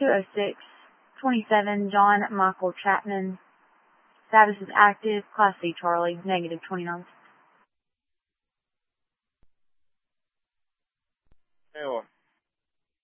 206-27 John Michael Chapman. Status is active. Class C Charlie, negative 29. Anyway.